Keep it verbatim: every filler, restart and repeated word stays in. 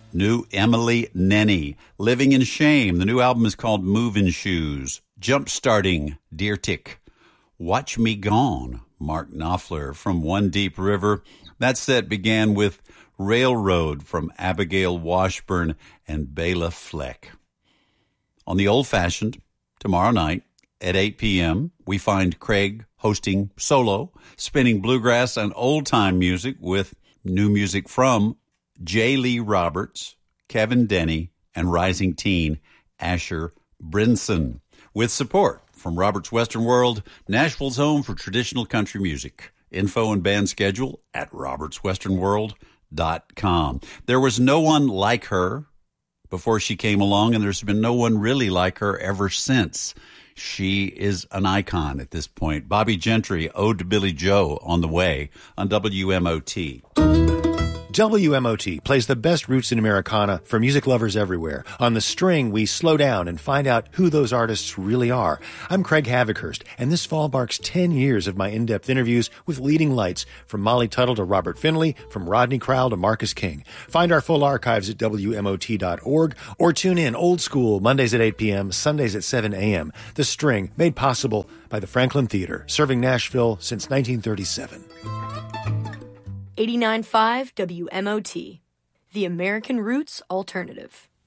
New Emily Nenny, Living in Shame. The new album is called Movin' Shoes. Jump Starting, Deer Tick. Watch Me Gone, Mark Knopfler from One Deep River. That set began with Railroad from Abigail Washburn and Bela Fleck. On the old-fashioned, tomorrow night at eight p.m., we find Craig hosting solo, spinning bluegrass and old-time music with new music from J. Lee Roberts, Kevin Denny, and rising teen Asher Brinson, with support from Robert's Western World, Nashville's home for traditional country music. Info and band schedule at roberts western world dot com. There was no one like her before she came along, and there's been no one really like her ever since. She is an icon at this point. Bobby Gentry, Ode to Billy Joe, on the way on W M O T. W M O T plays the best roots in Americana for music lovers everywhere. On The String, we slow down and find out who those artists really are. I'm Craig Havikhurst, and this fall marks ten years of my in-depth interviews with leading lights, from Molly Tuttle to Robert Finley, from Rodney Crowell to Marcus King. Find our full archives at W M O T dot org, or tune in old school Mondays at eight p.m., Sundays at seven a.m. The String, made possible by the Franklin Theater, serving Nashville since nineteen thirty-seven. eighty-nine point five W M O T, the American Roots Alternative.